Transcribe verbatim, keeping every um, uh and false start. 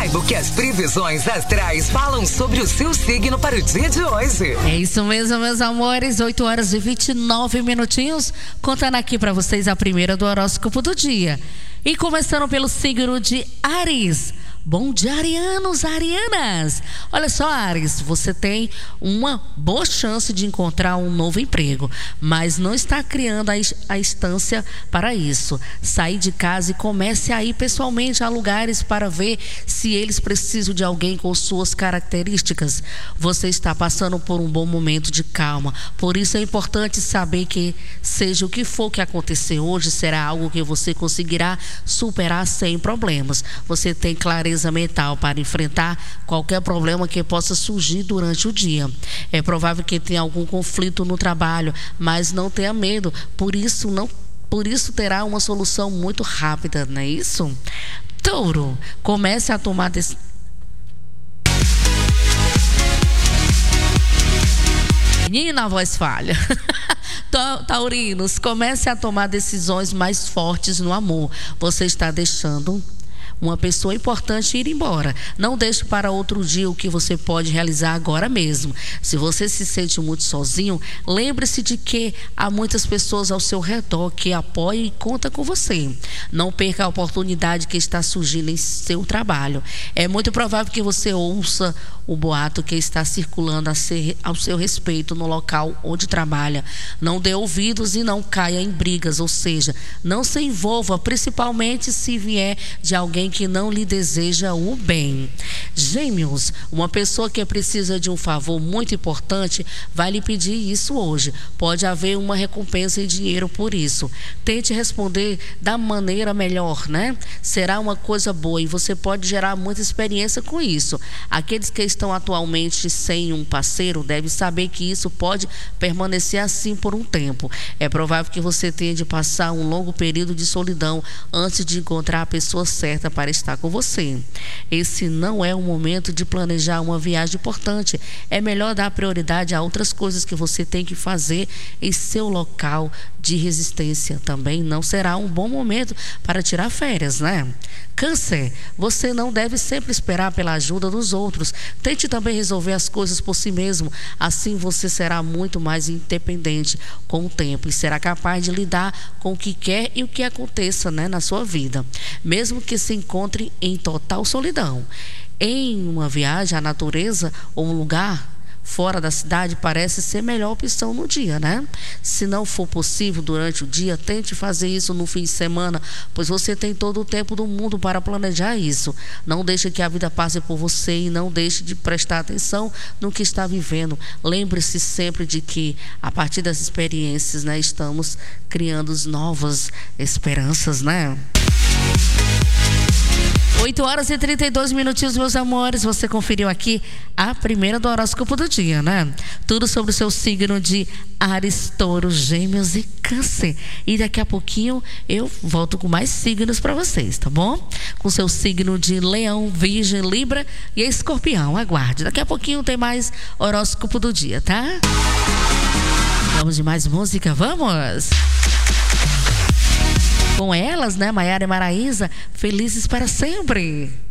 Saiba o que as previsões astrais falam sobre o seu signo para o dia de hoje. É isso mesmo, meus amores. oito horas e vinte e nove minutinhos. Contando aqui para vocês a primeira do horóscopo do dia. E começando pelo signo de Áries. Bom dia, arianos, arianas. Olha só, Áries, você tem uma boa chance de encontrar um novo emprego, mas não está criando a, a instância para isso. Sair de casa e comece a ir pessoalmente a lugares para ver se eles precisam de alguém com suas características. Você está passando por um bom momento de calma, por isso é importante saber que seja o que for que acontecer hoje, será algo que você conseguirá superar sem problemas. Você tem clareza mental para enfrentar qualquer problema que possa surgir durante o dia. É provável que tenha algum conflito no trabalho, mas não tenha medo, por isso não, por isso terá uma solução muito rápida, não é isso? Touro, comece a tomar decisões. Menina, a voz falha. Taurinos, comece a tomar decisões mais fortes no amor. Você está deixando uma pessoa importante ir embora. Não deixe para outro dia o que você pode realizar agora mesmo. Se você se sente muito sozinho, lembre-se de que há muitas pessoas ao seu redor que apoiam e contam com você. Não perca a oportunidade que está surgindo em seu trabalho. É muito provável que você ouça o boato que está circulando a ser, ao seu respeito no local onde trabalha. Não dê ouvidos e não caia em brigas, ou seja, não se envolva, principalmente se vier de alguém que não lhe deseja o bem. Gêmeos, uma pessoa que precisa de um favor muito importante vai lhe pedir isso hoje. Pode haver uma recompensa em dinheiro por isso. Tente responder da maneira melhor, né? Será uma coisa boa e você pode gerar muita experiência com isso. Aqueles que estão atualmente sem um parceiro devem saber que isso pode permanecer assim por um tempo. É provável que você tenha de passar um longo período de solidão antes de encontrar a pessoa certa para estar com você. Esse não é o momento de planejar uma viagem importante. É melhor dar prioridade a outras coisas que você tem que fazer em seu local de resistência. Também não será um bom momento para tirar férias, né? Câncer, você não deve sempre esperar pela ajuda dos outros. Tente também resolver as coisas por si mesmo. Assim você será muito mais independente com o tempo e será capaz de lidar com o que quer e o que aconteça, né, na sua vida, mesmo que se encontre em total solidão. Em uma viagem à natureza ou um lugar fora da cidade parece ser a melhor opção no dia, né? Se não for possível durante o dia, tente fazer isso no fim de semana, pois você tem todo o tempo do mundo para planejar isso. Não deixe que a vida passe por você e não deixe de prestar atenção no que está vivendo. Lembre-se sempre de que a partir das experiências, né, estamos criando novas esperanças, né? oito horas e trinta e dois minutinhos, meus amores. Você conferiu aqui a primeira do horóscopo do dia, né? Tudo sobre o seu signo de Áries, Touro, Gêmeos e Câncer. E daqui a pouquinho eu volto com mais signos para vocês, tá bom? Com seu signo de Leão, Virgem, Libra e Escorpião. Aguarde. Daqui a pouquinho tem mais horóscopo do dia, tá? Vamos de mais música? Vamos! Com elas, né, Maiara e Maraísa, felizes para sempre.